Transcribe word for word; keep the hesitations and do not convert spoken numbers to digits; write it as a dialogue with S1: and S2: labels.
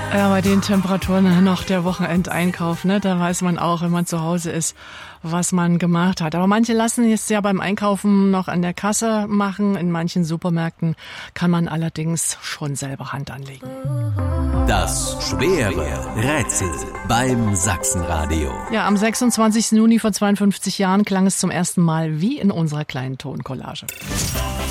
S1: Ja, bei den Temperaturen noch der Wochenendeinkauf, ne? Da weiß man auch, wenn man zu Hause ist, was man gemacht hat. Aber manche lassen es ja beim Einkaufen noch an der Kasse machen. In manchen Supermärkten kann man allerdings schon selber Hand anlegen.
S2: Das schwere Rätsel beim Sachsenradio.
S1: Ja, am sechsundzwanzigsten Juni vor zweiundfünfzig Jahren klang es zum ersten Mal wie in unserer kleinen Toncollage.